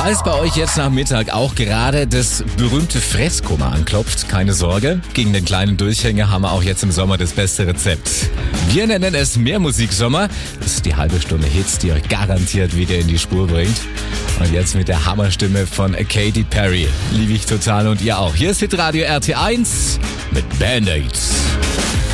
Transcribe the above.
Falls bei euch jetzt nach Mittag auch gerade das berühmte Fresskoma anklopft, keine Sorge, gegen den kleinen Durchhänger haben wir auch jetzt im Sommer das beste Rezept. Wir nennen es Mehrmusiksommer. Das ist die halbe Stunde Hits, die euch garantiert wieder in die Spur bringt. Und jetzt mit der Hammerstimme von Katy Perry. Liebe ich total und ihr auch. Hier ist Hitradio RT1 mit Band-Aids.